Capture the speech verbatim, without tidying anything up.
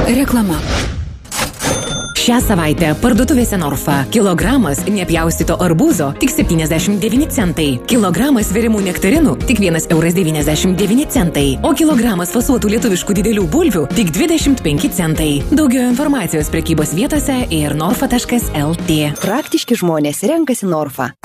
Reklama. Šią savaitę parduotuvėse Norfa. Kilogramas nepjaustyto arbūzo tik septyniasdešimt devyni centai. Kilogramas virimų nektarinų tik vienas euras devyniasdešimt devyni centai. O kilogramas fasuotų lietuviškų didelių bulvių tik dvidešimt penki centai. Daugiau informacijos prekybos vietose ir norfa taškas el tė. Praktiški žmonės renkasi Norfa.